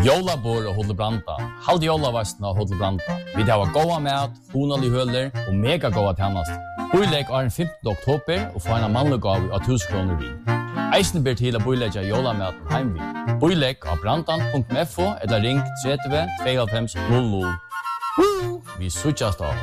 Jólabor og Hotel Branda. Halde jólavastna og Hotel Branda. Vi har goda mat, honalig høler og mega goda tjernast. Boileg er den 15. oktober og få en mannlegav av 1000 kroner vi. Eisen ber til å boilegge jólamaten heimvi. Boileg av brandan.fo eller ring 30 52 00. Vi suttjast av